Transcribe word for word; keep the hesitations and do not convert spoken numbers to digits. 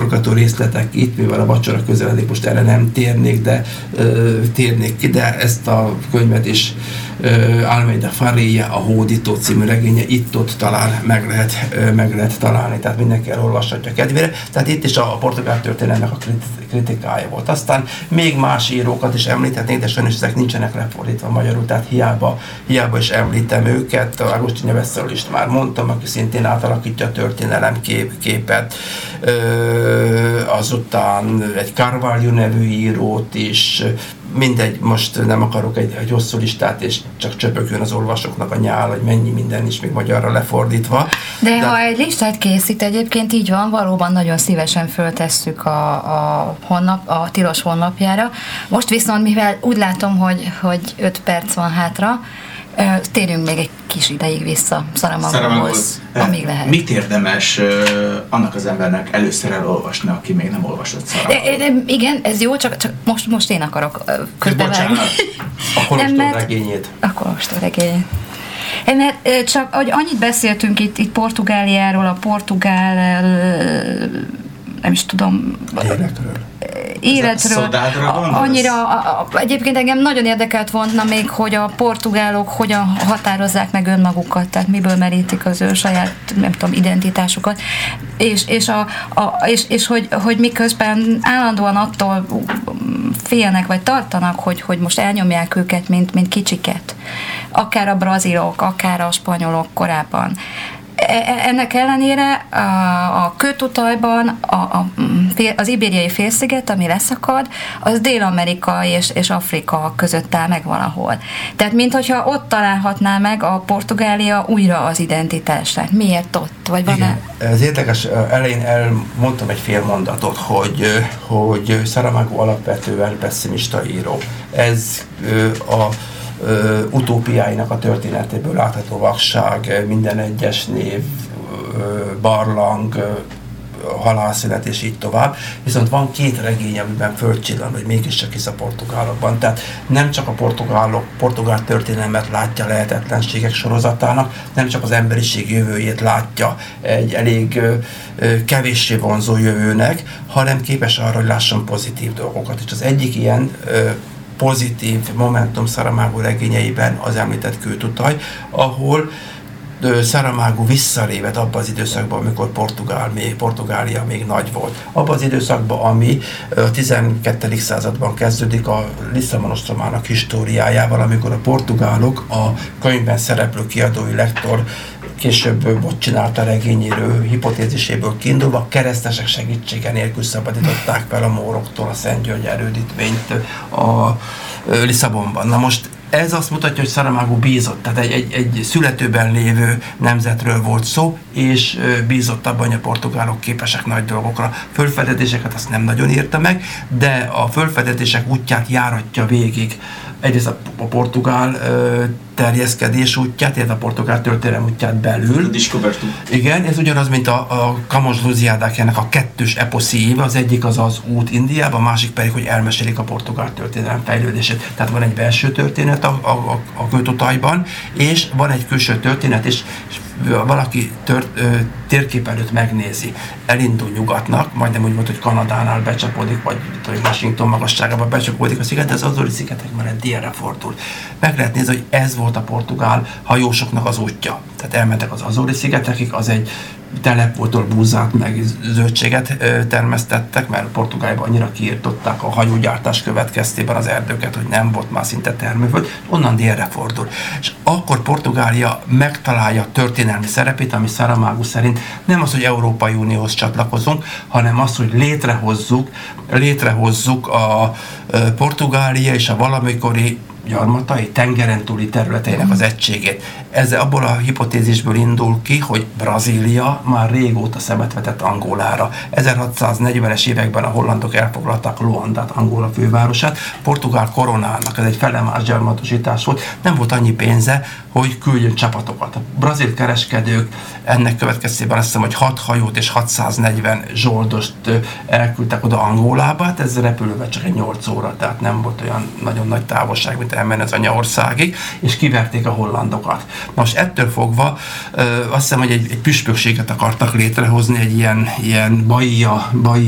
forgató részletek itt, mivel a vacsora közeledik, most erre nem térnék, de ö, térnék ki, de ezt a könyvet is ö, Almeida Faria, a Hódító című regénye itt-ott talán meg lehet, ö, meg lehet találni, tehát mindenki elolvashatja kedvére. Tehát itt is a, a portugál történelemnek a kritikája volt. Aztán még más írókat is említhetnék, de sajnos ezek nincsenek lefordítva magyarul, tehát hiába, hiába is említem őket. Agostinho Veszelről is már mondtam, aki szintén átalakítja a történelem kép, képet. Ö, azután egy Carvalho nevű írót is, mindegy, most nem akarok egy, egy hosszú listát, és csak csöpögjön az olvasóknak a nyál, hogy mennyi minden is még magyarra lefordítva. De, De ha egy listát készít, egyébként így van, valóban nagyon szívesen föltesszük a, a, honlap, a Tilos honlapjára. Most viszont, mivel úgy látom, hogy, hogy öt perc van hátra, térjünk még egy kis ideig vissza Saramagohoz, amíg lehet. Mit érdemes uh, annak az embernek először elolvasni, aki még nem olvasott Saramagot? Igen, ez jó, csak, csak most, most én akarok közbevágni. A kolostor regényét. A kolostor regényét. Mert csak, hogy annyit beszéltünk itt, itt Portugáliáról, a portugál, nem is tudom... Életről. életről. Annyira, a, a, egyébként engem nagyon érdekelt volna még, hogy a portugálok hogyan határozzák meg önmagukat, tehát miből merítik az ő saját, nem tudom, identitásukat, és, és, a, a, és, és hogy, hogy miközben állandóan attól félnek, vagy tartanak, hogy, hogy most elnyomják őket, mint, mint kicsiket. Akár a brazilok, akár a spanyolok korábban. Ennek ellenére a, a Kőtutajban a, a, az ibériai félsziget, ami leszakad, az Dél-Amerika és, és Afrika között áll meg valahol. Tehát minthogyha ott találhatná meg a Portugália újra az identitását. Miért ott? Vagy van-e? Ez érdekes, elején elmondtam egy fél mondatot, hogy, hogy Saramago alapvetően pessimista író. Ez a Uh, utópiáinak a történetéből látható vakság, minden egyes név, uh, barlang, uh, halálszünet és így tovább. Viszont van két regény, amiben fölcsillan, hogy mégiscsak hisz a portugálokban. Tehát nem csak a portugálok, portugál történelmet látja lehetetlenségek sorozatának, nem csak az emberiség jövőjét látja egy elég uh, kevéssé vonzó jövőnek, hanem képes arra, hogy lásson pozitív dolgokat. És az egyik ilyen uh, pozitív momentum Saramago regényeiben az említett Kőtutaj, ahol Saramago visszalévet abban az időszakban, amikor Portugál még, Portugália még nagy volt. Abban az időszakban, ami a tizenkettedik században kezdődik a Lisszabon-ostromának históriájával, amikor a portugálok a könyvben szereplő kiadói lektor később bot csinálta regényéről, hipotéziséből kiindulva, keresztesek segítsége nélkül szabadították fel a móroktól a Szent György erődítményt a Lisszabonban. Na most ez azt mutatja, hogy Saramago bízott, tehát egy, egy, egy születőben lévő nemzetről volt szó, és bízott abban, hogy a portugálok képesek nagy dolgokra. Fölfedezéseket azt nem nagyon írta meg, de a fölfedezések útját járatja végig. Egyrészt a, a portugál ö, terjeszkedés útját, illetve a portugál történelem útját belül. Igen, ez ugyanaz, mint a, a Camões Luziádájának a kettős eposzi éve, az egyik az az út Indiába, a másik pedig, hogy elmesélik a portugál történelem fejlődését. Tehát van egy belső történet a, a, a, a Kőtutajban, és van egy külső történet, és, és valaki tört, ö, térkép előtt megnézi, elindul nyugatnak, majdnem úgy mondta, hogy Kanadánál becsapódik, vagy Washington magasságában becsapódik a sziget, de az Azori-szigetek már délre fordul. Meg lehet nézni, hogy ez volt a portugál hajósoknak az útja. Tehát elmentek az Azori-szigetekig, az egy telep volt, ahol búzát meg zöldséget ö, termesztettek, mert Portugáliában annyira kiirtották a hajógyártás következtében az erdőket, hogy nem volt már szinte termőföld, onnan délre fordul. És akkor Portugália megtalálja a történelmi szerepét, ami Saramago szerint nem az, hogy Európai Unióhoz csatlakozunk, hanem az, hogy létrehozzuk, létrehozzuk a ö, Portugália és a valamikori gyarmatai, tengeren túli területeinek az egységét. Ez abból a hipotézisből indul ki, hogy Brazília már régóta szemet vetett Angolára. ezerhatszáznegyvenes években a hollandok elfoglalták Luandát, Angola fővárosát. Portugál koronának ez egy felemás gyarmatosítás volt. Nem volt annyi pénze, hogy küldjön csapatokat. A brazil kereskedők ennek következtében azt hiszem, hogy hat hajót és hatszáznegyven zsoldost elküldtek oda Angolába, hát ez repülővel csak egy nyolc óra, tehát nem volt olyan nagyon nagy távolság, mint elmenni az anyaországig, és kiverték a hollandokat. Most ettől fogva azt hiszem, hogy egy, egy püspökséget akartak létrehozni, egy ilyen, ilyen Bahia, Bahia